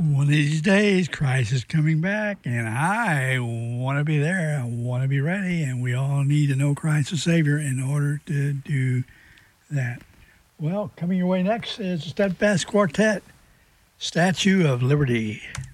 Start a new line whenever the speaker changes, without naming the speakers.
One of these days, Christ is coming back, and I want to be there. I want to be ready, and we all need to know Christ as Savior in order to do that. Well, coming your way next is the Steadfast Quartet, Statue of Liberty.